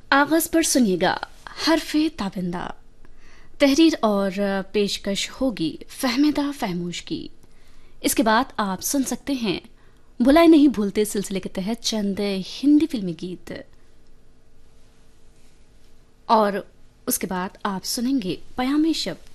आगाज पर सुनिएगा हरफे ताबिंदा। तहरीर और पेशकश होगी फहमेदा फहमूश की। इसके बाद आप सुन सकते हैं भुलाए नहीं भूलते सिलसिले के तहत चंद हिंदी फिल्मी गीत, और उसके बाद आप सुनेंगे पयामे शब्द।